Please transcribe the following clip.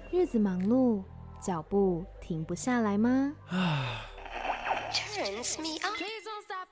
日子忙碌，脚步停不下来吗？ Turns me on.